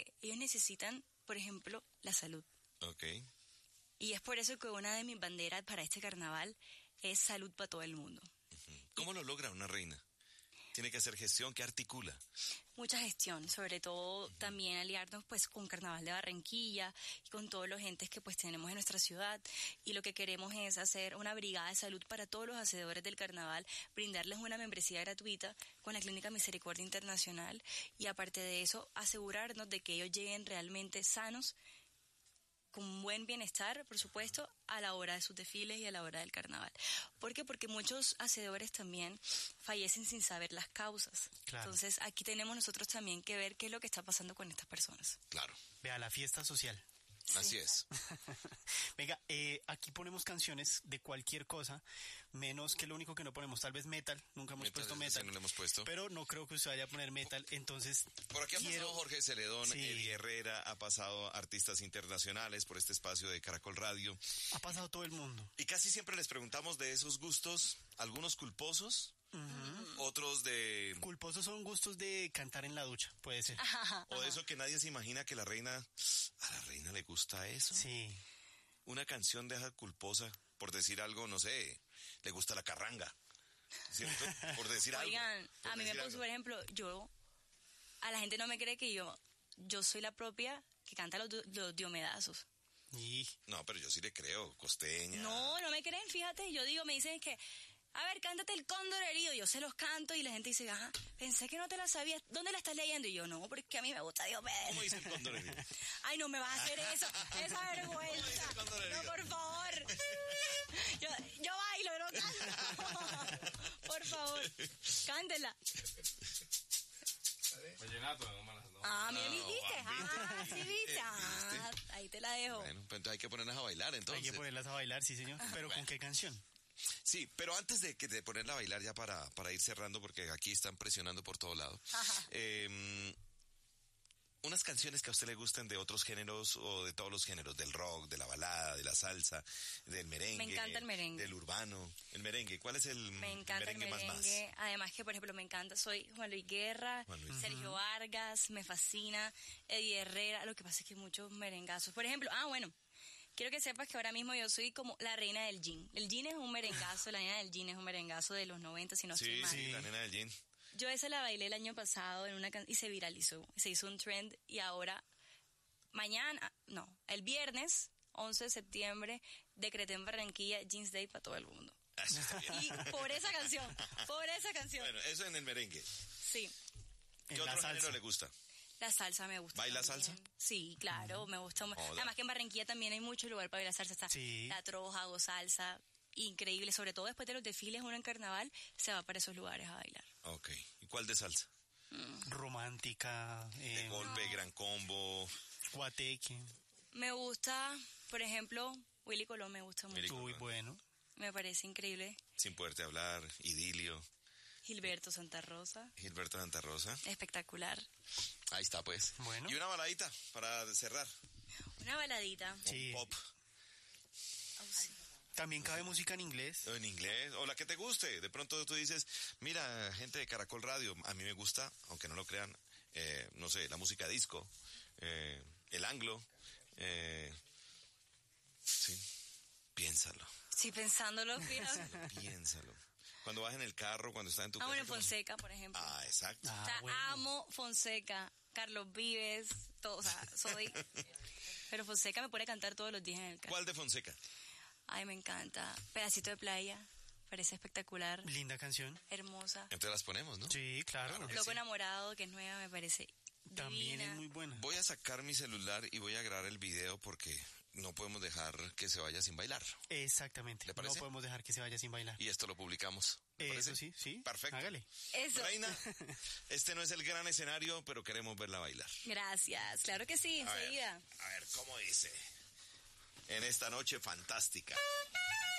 porque ellos necesitan, por ejemplo, la salud. Ok. Y es por eso que una de mis banderas para este carnaval es salud para todo el mundo. ¿Cómo lo logra una reina? Tiene que hacer gestión, ¿qué articula? Mucha gestión, sobre todo también aliarnos pues con Carnaval de Barranquilla y con todos los entes que pues tenemos en nuestra ciudad, y lo que queremos es hacer una brigada de salud para todos los hacedores del carnaval, brindarles una membresía gratuita con la Clínica Misericordia Internacional, y aparte de eso asegurarnos de que ellos lleguen realmente sanos, con buen bienestar, por supuesto, a la hora de sus desfiles y a la hora del carnaval. ¿Por qué? Porque muchos hacedores también fallecen sin saber las causas. Claro. Entonces, aquí tenemos nosotros también que ver qué es lo que está pasando con estas personas. Claro, Vea, la fiesta social. así Sí. es. Venga, aquí ponemos canciones de cualquier cosa, menos que lo único que no ponemos, tal vez metal, nunca hemos puesto ese metal. no lo hemos puesto. Pero no creo que usted vaya a poner metal, entonces Por aquí ha pasado Jorge Celedón, Sí. Eddie Herrera, ha pasado artistas internacionales por este espacio de Caracol Radio. ha pasado todo el mundo. Y casi siempre les preguntamos de esos gustos, algunos culposos, otros de... Culposos son gustos de cantar en la ducha, puede ser. O de eso que nadie se imagina que a la reina le gusta eso. Sí. Una canción de esa culposa, por decir algo, no sé, le gusta la carranga, ¿cierto? Por decir algo. Oigan, por a mí me decir puso, algo. por ejemplo, a la gente no me cree que yo soy la propia que canta los diomedazos. Y No, pero yo sí le creo, costeña. No me creen, fíjate, me dicen que, a ver, cántate el cóndor herido, yo se los canto y la gente dice, ajá, pensé que no te la sabías, ¿dónde la estás leyendo? Y yo, no, porque a mí me gusta Diomedes. ¿Cómo dice el cóndor herido? Ay, no me vas a hacer eso, esa ¿Cómo dice vergüenza. el cóndor herido? No, por favor. Yo bailo, no canto. Por favor, cántela. Vallenato, no malas, no. Ah, me ¿viste? viste. Ah, sí viste. Ah, ahí te la dejo. Bueno, pues entonces hay que ponerlas a bailar hay entonces. que ponerlas a bailar, sí señor. Pero ¿con qué canción? Sí, pero antes de ponerla a bailar ya para ir cerrando, porque aquí están presionando por todo lado. Ajá. Unas canciones que a usted le gusten de otros géneros o de todos los géneros, del rock, de la balada, de la salsa, del merengue. Me encanta el merengue. Del urbano. El merengue, ¿cuál es el Me encanta el merengue. más? Además que, por ejemplo, me encanta, soy Juan Luis Guerra, Juan Luis. Sergio Vargas, me fascina, Eddie Herrera. Lo que pasa es que hay muchos merengazos. Por ejemplo, bueno, quiero que sepas que ahora mismo yo soy como la reina del gin. El gin es un merengazo, la nena del gin es un merengazo de los 90, si no estoy Sí, mal. sí, la nena del gin. Yo esa la bailé el año pasado en y se viralizó, se hizo un trend, y ahora, el viernes 11 de septiembre, decreté en Barranquilla Jeans Day para todo el mundo. Eso está bien. Y por esa canción. Bueno, eso en el merengue. Sí, ¿Qué En la otro salsa. género le gusta? la salsa me gusta. ¿Baila también. salsa? Sí, claro, me gusta. Joda. Además que en Barranquilla también hay mucho lugar para bailar salsa. Está Sí. La Troja, hago salsa, increíble. Sobre todo después de los desfiles, uno en carnaval se va para esos lugares a bailar. Ok. ¿Y cuál de salsa? Romántica, De golpe, gran combo. guateque. Me gusta, por ejemplo, Willy Colón me gusta mucho. Willy Muy Colón. bueno. Me parece increíble. Sin poderte hablar, Idilio, Gilberto Santa Rosa, Gilberto Santa Rosa. espectacular. Ahí está, pues. Bueno. Y una baladita para cerrar. Una baladita. Sí. Un pop. Oh, sí. También cabe música en inglés. En inglés, o la que te guste. De pronto tú dices, mira, gente de Caracol Radio, a mí me gusta, aunque no lo crean, no sé, la música disco, el anglo, sí, piénsalo, Sí, pensándolo, fíjate. piénsalo. Cuando vas en el carro, cuando estás en tu casa. Bueno, como- Fonseca, por ejemplo. Ah, exacto. Ah, O sea, bueno. amo Fonseca, Carlos Vives, todo, o sea, soy... Pero Fonseca me pone a cantar todos los días en el carro. ¿Cuál de Fonseca? Ay, me encanta. Pedacito de playa, parece espectacular, Linda canción. hermosa. Entonces las ponemos, ¿no? Sí, claro. Claro. Loco sí. enamorado, que es nueva, me parece También divina. es muy buena. Voy a sacar mi celular y voy a grabar el video porque no podemos dejar que se vaya sin bailar. Exactamente. ¿Le parece? No podemos dejar que se vaya sin bailar. Y esto lo publicamos. ¿Le parece? Eso sí, sí. Perfecto. Hágale. Eso. Reina, este no es el gran escenario, pero queremos verla bailar. Gracias, claro que sí, A ver, enseguida. ¿cómo dice? En esta noche fantástica.